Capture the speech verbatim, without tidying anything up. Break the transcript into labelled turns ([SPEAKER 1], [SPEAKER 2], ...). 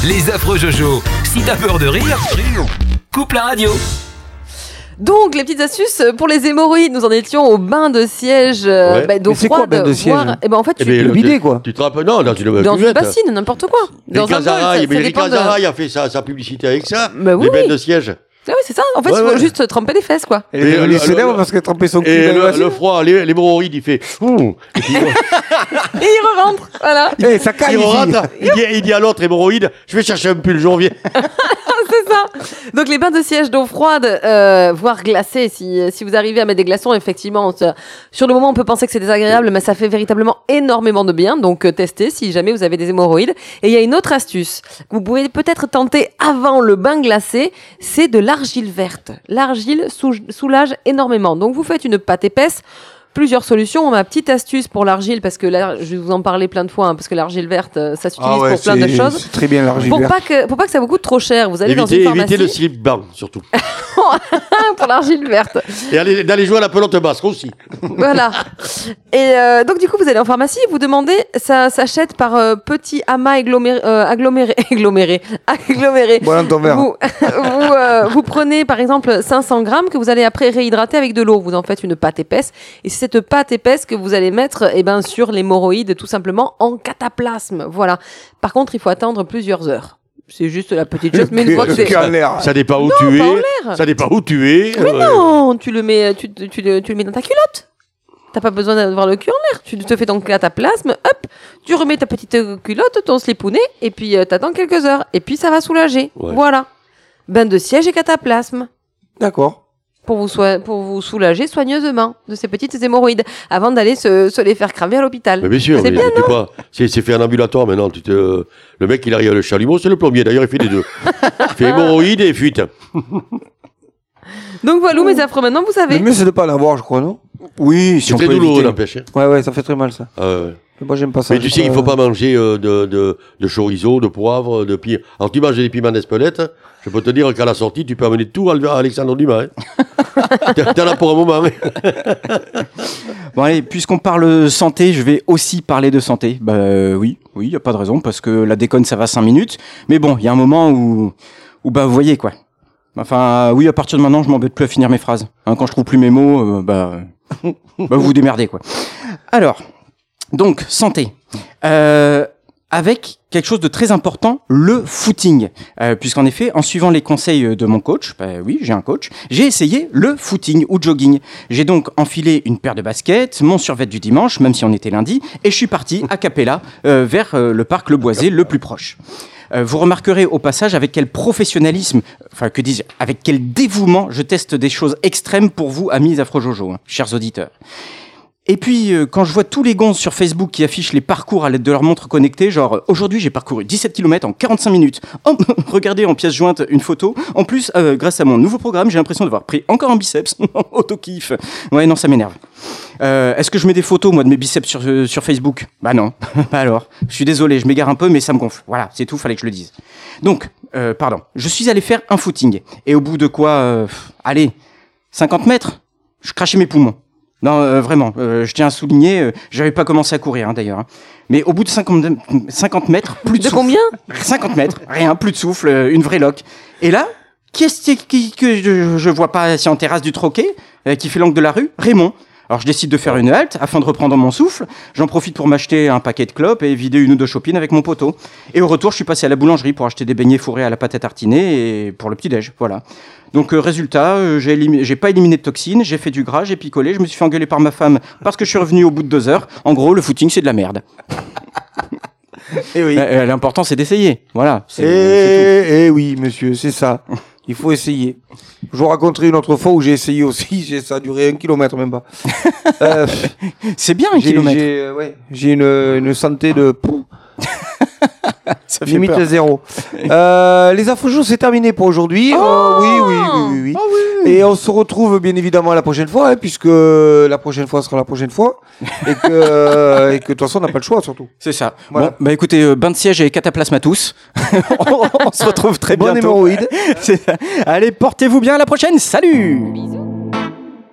[SPEAKER 1] Les affreux Jojo. Si t'as peur de rire, coupe la radio.
[SPEAKER 2] Donc, les petites astuces pour les hémorroïdes. Nous en étions au bain de siège euh,
[SPEAKER 3] Ouais.
[SPEAKER 2] bah, d'eau
[SPEAKER 4] Mais c'est quoi,
[SPEAKER 2] froide.
[SPEAKER 4] bain de siège
[SPEAKER 2] voire- Eh ben, en fait,
[SPEAKER 3] Eh
[SPEAKER 2] tu,
[SPEAKER 3] ben,
[SPEAKER 4] le
[SPEAKER 3] le-
[SPEAKER 4] bidet,
[SPEAKER 3] tu-
[SPEAKER 4] quoi.
[SPEAKER 3] Tu te rappelles? Non, dans une
[SPEAKER 2] dans une
[SPEAKER 3] cuvette.
[SPEAKER 2] bassine, n'importe quoi.
[SPEAKER 3] Les
[SPEAKER 2] Dans un bol, ça,
[SPEAKER 3] Casaraï, mais
[SPEAKER 2] ça
[SPEAKER 3] les
[SPEAKER 2] dépend de-
[SPEAKER 3] Casaraï a fait sa, sa publicité avec ça.
[SPEAKER 2] Bah oui,
[SPEAKER 3] les
[SPEAKER 2] oui.
[SPEAKER 3] bains de siège.
[SPEAKER 2] Ah oui, c'est ça. En fait,
[SPEAKER 3] Ouais,
[SPEAKER 2] il faut
[SPEAKER 3] ouais.
[SPEAKER 2] juste tremper les fesses, quoi.
[SPEAKER 4] Et,
[SPEAKER 3] Et
[SPEAKER 4] le,
[SPEAKER 3] le-
[SPEAKER 4] le célèbre
[SPEAKER 3] le-
[SPEAKER 4] parce qu'elle trempait son cul
[SPEAKER 3] Et
[SPEAKER 4] dans
[SPEAKER 3] le,
[SPEAKER 4] la bassine.
[SPEAKER 3] le froid, les- l'hémorroïde, il fait. Ouh. Et puis,
[SPEAKER 2] Et il re-rentre. Voilà.
[SPEAKER 4] Eh, ça caille
[SPEAKER 3] il
[SPEAKER 4] ici.
[SPEAKER 3] rentre, il dit, il dit à l'autre hémorroïde, je vais chercher un pull, je reviens.
[SPEAKER 2] C'est ça. Donc les bains de siège d'eau froide, euh, voire glacés, si, si vous arrivez à mettre des glaçons, effectivement, ça- sur le moment on peut penser que c'est désagréable, mais ça fait véritablement énormément de bien. Donc euh, testez si jamais vous avez des hémorroïdes. Et il y a une autre astuce que vous pouvez peut-être tenter avant le bain glacé, c'est de l'argile verte. L'argile sou- soulage énormément. Donc vous faites une pâte épaisse. Plusieurs solutions. Ma petite astuce pour l'argile, parce que là, je vais vous en parler plein de fois, hein, parce que l'argile verte, euh, ça s'utilise
[SPEAKER 4] Ah ouais,
[SPEAKER 2] pour plein de
[SPEAKER 4] c'est-
[SPEAKER 2] choses.
[SPEAKER 4] C'est très bien l'argile
[SPEAKER 2] Pour
[SPEAKER 4] verte.
[SPEAKER 2] pas que, pour pas que ça vous coûte trop cher, vous allez dans
[SPEAKER 3] Évitez,
[SPEAKER 2] une pharmacie
[SPEAKER 3] évitez le slip blanc, surtout.
[SPEAKER 2] pour l'argile verte.
[SPEAKER 3] Et allez, d'aller jouer à la pelote basque aussi.
[SPEAKER 2] Voilà. Et euh, donc du coup, vous allez en pharmacie, vous demandez, ça s'achète par euh, petits amas agglomérés, euh, agglomérés, agglomérés, agglomérés.
[SPEAKER 4] Voilà ton verre.
[SPEAKER 2] Vous, vous, euh, vous prenez par exemple cinq cents grammes que vous allez après réhydrater avec de l'eau. Vous en faites une pâte épaisse. Et c'est cette pâte épaisse que vous allez mettre eh ben, sur l'hémorroïde tout simplement en cataplasme. Voilà. Par contre, il faut attendre plusieurs heures. C'est juste la petite chose. Mais une fois que c'est...
[SPEAKER 4] Que en l'air.
[SPEAKER 3] Ça dépend où
[SPEAKER 2] Non,
[SPEAKER 3] tu
[SPEAKER 2] pas en
[SPEAKER 3] es.
[SPEAKER 2] l'air.
[SPEAKER 3] Ça dépend où tu es.
[SPEAKER 2] Mais
[SPEAKER 3] euh,
[SPEAKER 2] non, tu le mets, tu, tu, tu le, tu le mets dans ta culotte. T'as pas besoin d'avoir le cul en l'air. Tu te fais ton cataplasme, hop, tu remets ta petite euh, culotte, ton slipounet, et puis euh, t'attends quelques heures. Et puis ça va soulager.
[SPEAKER 3] Ouais.
[SPEAKER 2] Voilà. Bain de siège et cataplasme.
[SPEAKER 4] D'accord.
[SPEAKER 2] Pour vous, soi- pour vous soulager soigneusement de ces petites hémorroïdes avant d'aller se, se les faire cramer à l'hôpital.
[SPEAKER 3] Mais bien sûr,
[SPEAKER 2] C'est
[SPEAKER 3] mais
[SPEAKER 2] bien,
[SPEAKER 3] t'es pas- c'est c'est fait en ambulatoire maintenant. Tu te, le mec, il arrive à le chalumeau, c'est le plombier. D'ailleurs, il fait les deux. Il fait hémorroïde et fuite.
[SPEAKER 2] Donc voilà, mes affreux, maintenant vous
[SPEAKER 4] Le
[SPEAKER 2] savez.
[SPEAKER 4] mieux, c'est de pas l'avoir, je crois, non? Oui, si
[SPEAKER 3] C'est
[SPEAKER 4] on
[SPEAKER 3] très
[SPEAKER 4] peut
[SPEAKER 3] douloureux,
[SPEAKER 4] éviter.
[SPEAKER 3] n'empêche. hein.
[SPEAKER 4] Ouais, ouais, ça fait très mal, ça.
[SPEAKER 3] Ah, ouais.
[SPEAKER 4] Mais moi, j'aime pas ça.
[SPEAKER 3] Mais tu sais qu'il ne faut pas manger euh, de, de, de chorizo, de poivre, de piment. Alors, tu manges des piments d'Espelette, je peux te dire qu'à la sortie, tu peux amener tout à Alexandre Dumas. Hein. T'es t'es là pour un moment. Hein.
[SPEAKER 5] Bon allez, puisqu'on parle santé, je vais aussi parler de santé. Bah euh, oui, oui, y a pas de raison parce que la déconne ça va cinq minutes. Mais bon, il y a un moment où, où bah vous voyez quoi. Enfin oui, à partir de maintenant, je m'embête plus à finir mes phrases. Hein, quand je trouve plus mes mots, euh, bah, euh, bah vous vous démerdez quoi. Alors, donc santé. Euh, avec quelque chose de très important, le footing. Euh, puisqu'en effet, en suivant les conseils de mon coach, bah oui, j'ai un coach, j'ai essayé le footing ou jogging. J'ai donc enfilé une paire de baskets, mon survêt du dimanche, même si on était lundi, et je suis parti a cappella euh, vers euh, le parc Le Boisé le plus proche. Euh, vous remarquerez au passage avec quel professionnalisme, enfin que dis-je, avec quel dévouement je teste des choses extrêmes pour vous, amis Afro-Jojo, hein, chers auditeurs. Et puis, euh, quand je vois tous les gonzes sur Facebook qui affichent les parcours à l'aide de leur montre connectée, genre, euh, aujourd'hui, j'ai parcouru dix-sept kilomètres en quarante-cinq minutes. Oh, regardez en pièce jointe une photo. En plus, euh, grâce à mon nouveau programme, j'ai l'impression d'avoir pris encore un biceps. Auto-kiff. Ouais, non, ça m'énerve. Euh, est-ce que je mets des photos, moi, de mes biceps sur, euh, sur Facebook? Bah non. Bah alors, je suis désolé, je m'égare un peu, mais ça me gonfle. Voilà, c'est tout, fallait que je le dise. Donc, euh, pardon, je suis allé faire un footing. Et au bout de quoi, euh, allez, cinquante mètres, je crachais mes poumons. Non, euh, vraiment, euh, je tiens à souligner, euh, j'avais pas commencé à courir hein, d'ailleurs. Hein. Mais au bout de cinquante, cinquante mètres, plus de,
[SPEAKER 2] De
[SPEAKER 5] souffle.
[SPEAKER 2] combien?
[SPEAKER 5] cinquante mètres, rien, plus de souffle, euh, une vraie loque. Et là, qui est-ce qui, que je, je vois pas assis en terrasse du Troquet, euh, qui fait l'angle de la rue? Raymond. Alors je décide de faire une halte afin de reprendre mon souffle. J'en profite pour m'acheter un paquet de clopes et vider une ou deux chopines avec mon poteau. Et au retour, je suis passé à la boulangerie pour acheter des beignets fourrés à la pâte à tartiner et pour le petit-déj, voilà. Donc euh, résultat, euh, j'ai, élimi- j'ai pas éliminé de toxines, j'ai fait du gras, j'ai picolé, je me suis fait engueuler par ma femme parce que je suis revenu au bout de deux heures. En gros, le footing, c'est de la merde.
[SPEAKER 4] Et oui.
[SPEAKER 5] Euh, l'important, c'est d'essayer, voilà. C'est,
[SPEAKER 4] Et,
[SPEAKER 5] c'est tout.
[SPEAKER 4] et oui, monsieur, c'est ça. Il faut essayer. Je vous raconterai une autre fois où j'ai essayé aussi. J'ai, ça a duré un kilomètre, même pas. Euh,
[SPEAKER 5] C'est bien un
[SPEAKER 4] j'ai,
[SPEAKER 5] kilomètre.
[SPEAKER 4] J'ai, euh, ouais, j'ai une, une santé de...
[SPEAKER 5] Ça fait
[SPEAKER 4] Limite
[SPEAKER 5] peur.
[SPEAKER 4] zéro. Euh, les infos c'est terminé pour aujourd'hui.
[SPEAKER 2] Oh
[SPEAKER 4] Euh, oui, oui, oui, oui, oui. Et on se retrouve bien évidemment la prochaine fois, hein, puisque la prochaine fois sera la prochaine fois, et que, euh, et que de toute façon on n'a pas le choix surtout.
[SPEAKER 5] C'est ça.
[SPEAKER 4] Voilà.
[SPEAKER 5] Bon, bah écoutez, euh, bain de siège et cataplasme à tous. on, on se retrouve très
[SPEAKER 4] Bonne
[SPEAKER 5] bientôt.
[SPEAKER 4] hémorroïde.
[SPEAKER 5] C'est ça. Allez, portez-vous bien, à la prochaine. Salut.
[SPEAKER 2] Bisous.